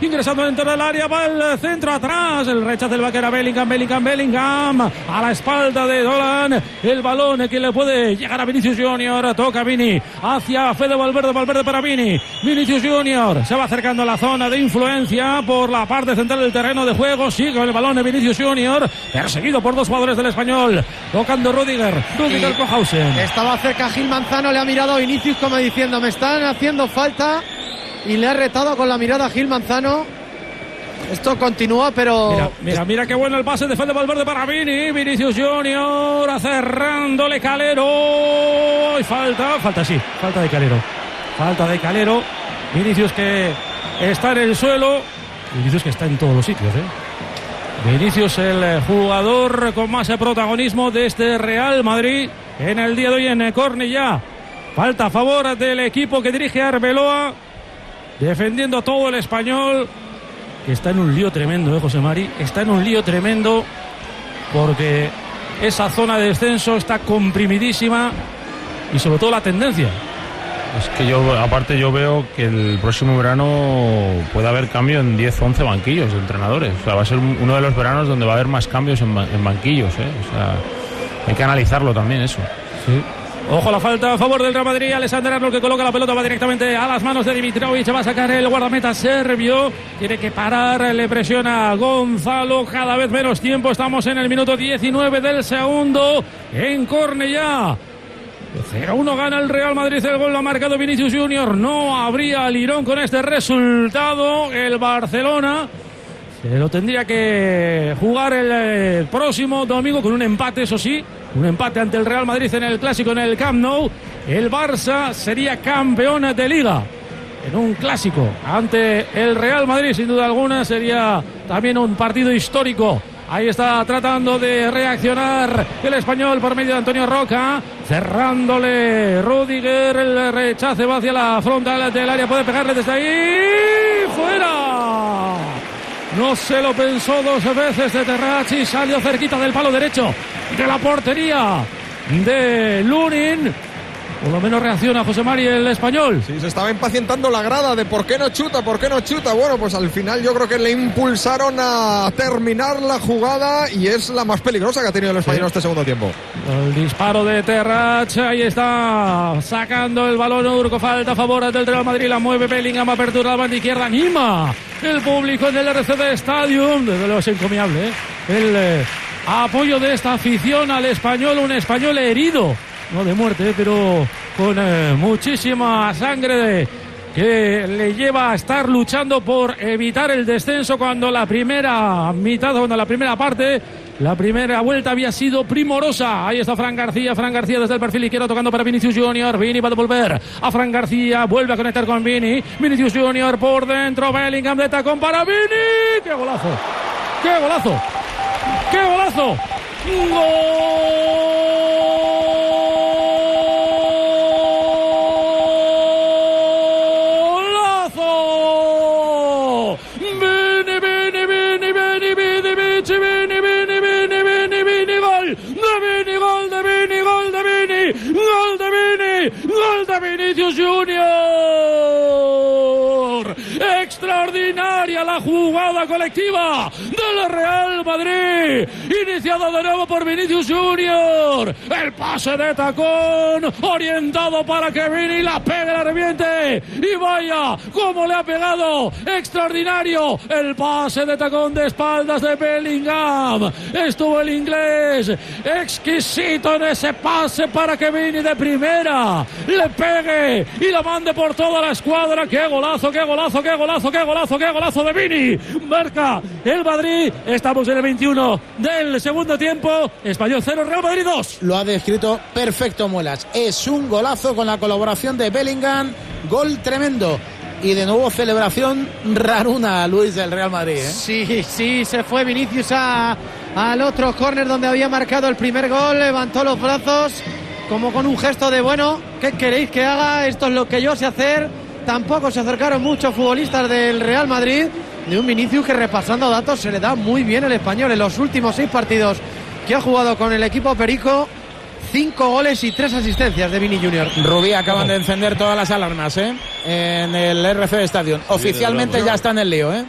ingresando dentro del área, va el centro atrás, el rechazo del vaquero Bellingham, a la espalda de Dolan, el balón que le puede llegar a Vinicius Junior, toca Vini, hacia Fede Valverde para Vini, Vinicius Junior, se va acercando a la zona de influencia por la parte central del terreno de juego, sigue con el balón de Vinicius Junior, perseguido por dos jugadores del Español, tocando Rudiger Kohausen. Estaba cerca Gil Manzano, le ha mirado a Vinicius como diciendo me están haciendo falta y le ha retado con la mirada a Gil Manzano. Esto continúa, pero... Mira qué bueno el pase de Fede Valverde para Vini, Vinicius Junior cerrándole Calero, y falta de Calero, Vinicius que está en el suelo, Vinicius que está en todos los sitios, Vinicius, el jugador con más protagonismo de este Real Madrid en el día de hoy en Cornellá. Falta a favor del equipo que dirige Arbeloa, defendiendo todo el Español, que está en un lío tremendo, José Mari. Está en un lío tremendo porque esa zona de descenso está comprimidísima y sobre todo la tendencia. Es que yo veo que el próximo verano puede haber cambio en 10 o 11 banquillos de entrenadores. O sea, va a ser uno de los veranos donde va a haber más cambios en banquillos, O sea, hay que analizarlo también eso. Sí. Ojo la falta a favor del Real Madrid. Alexander Arnold, que coloca la pelota, va directamente a las manos de Dimitrovic, va a sacar el guardameta serbio, tiene que parar, le presiona Gonzalo, cada vez menos tiempo, estamos en el minuto 19 del segundo en Cornellá. 0-1 gana el Real Madrid, el gol lo ha marcado Vinicius Junior, no habría lirón con este resultado. El Barcelona se lo tendría que jugar el próximo domingo con un empate, eso sí, un empate ante el Real Madrid en el Clásico en el Camp Nou. El Barça sería campeón de Liga en un Clásico ante el Real Madrid, sin duda alguna, sería también un partido histórico. Ahí está tratando de reaccionar el Español por medio de Antonio Roca, cerrándole Rudiger, el rechace va hacia la frontal del área, puede pegarle desde ahí, ¡fuera! No se lo pensó dos veces de Terrachi, salió cerquita del palo derecho de la portería de Lunin. Por lo menos reacciona José Mari, el Español. Sí, se estaba impacientando la grada de ¿por qué no chuta? Bueno, pues al final yo creo que le impulsaron a terminar la jugada y es la más peligrosa que ha tenido el Español este segundo tiempo. El disparo de Terrach, ahí está sacando el balón Urco, falta a favor del Real Madrid, la mueve Bellingham, apertura a la banda izquierda, anima el público en el RCD Stadium, desde luego es encomiable, el apoyo de esta afición al Español, un Español herido, no de muerte, pero con muchísima sangre que le lleva a estar luchando por evitar el descenso cuando la primera parte, la primera vuelta había sido primorosa. Ahí está Fran García desde el perfil izquierdo tocando para Vinicius Junior. Vini va a devolver a Fran García, vuelve a conectar con Vini. Vinicius Junior por dentro, Bellingham de tacón para Vini. ¡Qué golazo! ¡Qué golazo! ¡Qué golazo! ¡Gol! ¡Gol de Vinicius Junior! Extraordinaria la jugada colectiva del Real Madrid, iniciada de nuevo por Vinicius Junior, el pase de tacón orientado para que Vini la pegue, la reviente y vaya como le ha pegado, extraordinario el pase de tacón de espaldas de Bellingham, estuvo el inglés exquisito en ese pase para que Vini de primera le pegue y la mande por toda la escuadra. ¡Qué golazo, qué golazo, qué golazo, qué golazo, qué golazo de Vini! Marca el Madrid, estamos en el 21 del segundo tiempo, Español 0, Real Madrid 2. Lo ha descrito perfecto Muelas, es un golazo con la colaboración de Bellingham, gol tremendo. Y de nuevo celebración raruna, Luis, del Real Madrid, Sí, se fue Vinicius al otro córner donde había marcado el primer gol, levantó los brazos como con un gesto de bueno, ¿qué queréis que haga? Esto es lo que yo sé hacer. Tampoco se acercaron muchos futbolistas del Real Madrid, de un Vinicius que, repasando datos, se le da muy bien el Español en los últimos 6 partidos que ha jugado con el equipo perico. 5 goles y 3 asistencias de Vini Junior. Rubí, acaban de encender todas las alarmas en el RC Stadium. Oficialmente ya está en el lío,